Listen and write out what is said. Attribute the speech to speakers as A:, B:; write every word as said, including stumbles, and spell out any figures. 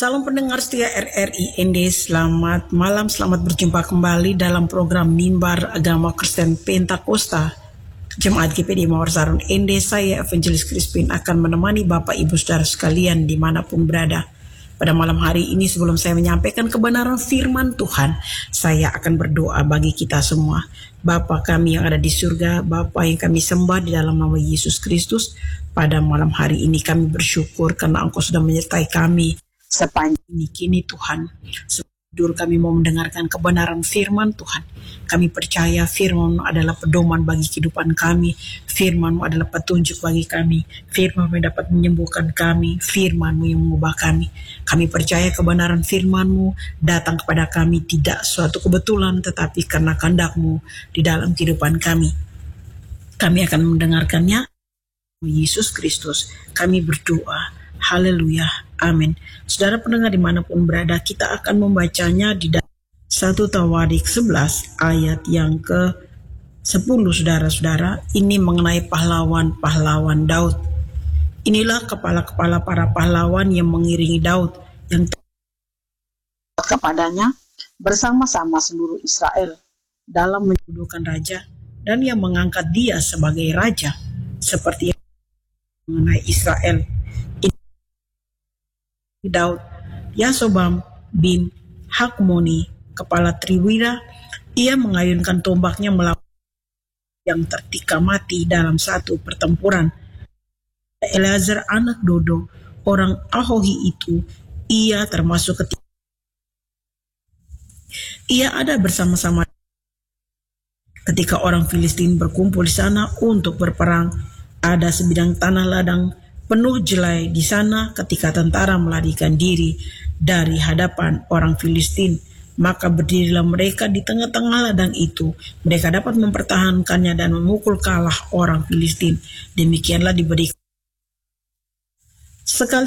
A: Salam pendengar setia R R I N D, selamat malam, selamat berjumpa kembali dalam program Mimbar Agama Kristen Pentakosta Jemaat G P D Mawar Zaron N D. Saya Evangelis Crispin akan menemani Bapak Ibu Saudara sekalian dimanapun berada. Pada malam hari ini sebelum saya menyampaikan kebenaran firman Tuhan, saya akan berdoa bagi kita semua. Bapa kami yang ada di surga, Bapa yang kami sembah di dalam nama Yesus Kristus, pada malam hari ini kami bersyukur karena Engkau sudah menyertai kami sepanjang ini kini Tuhan. Sebelum kami mau mendengarkan kebenaran firman Tuhan, kami percaya firman-Mu adalah pedoman bagi kehidupan kami, firman-Mu adalah petunjuk bagi kami, firman-Mu yang dapat menyembuhkan kami, firman-Mu yang mengubah kami. Kami percaya kebenaran firman-Mu datang kepada kami tidak suatu kebetulan, tetapi karena kehendak-Mu di dalam kehidupan kami. Kami akan mendengarkannya. Yesus Kristus kami berdoa. Haleluya, amin. Saudara pendengar dimanapun berada, kita akan membacanya di dalam satu Tawarik sebelas ayat yang ke sepuluh. Saudara-saudara, ini mengenai pahlawan-pahlawan Daud. Inilah kepala-kepala para pahlawan yang mengiringi Daud, yang kepadanya bersama-sama seluruh Israel dalam mendudukan raja, dan yang mengangkat dia sebagai raja, seperti yang mengenai Israel. Daud, Yasobam bin Hakmoni, kepala Triwira, ia mengayunkan tombaknya melawan yang tertikam mati dalam satu pertempuran. Eleazar anak Dodo, orang Ahohi itu, ia termasuk ketika ia ada bersama-sama ketika orang Filistin berkumpul di sana untuk berperang. Ada sebidang tanah ladang penuh jelai di sana ketika tentara melarikan diri dari hadapan orang Filistin. Maka berdirilah mereka di tengah-tengah ladang itu. Mereka dapat mempertahankannya dan memukul kalah orang Filistin. Demikianlah diberikan sekali